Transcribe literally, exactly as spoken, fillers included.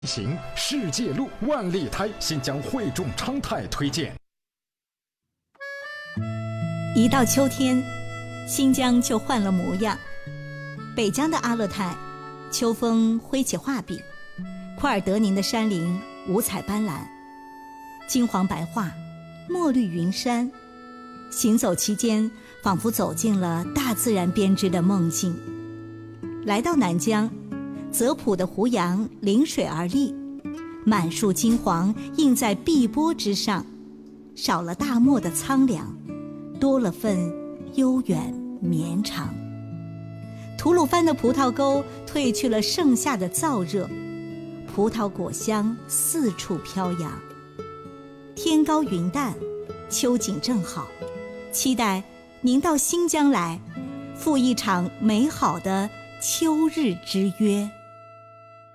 行世界路万利胎新疆汇众昌泰推荐。 一到秋天，新疆就换了模样。北疆的阿勒泰，秋风挥起画笔，库尔德宁的山林五彩斑斓，金黄白桦，墨绿云山。行走期间，仿佛走进了大自然编织的梦境。来到南疆，泽普的胡杨临水而立，满树金黄映在碧波之上，少了大漠的苍凉，多了份悠远绵长。吐鲁番的葡萄沟褪去了盛夏的燥热，葡萄果香四处飘扬。天高云淡，秋景正好，期待您到新疆来，赴一场美好的秋日之约。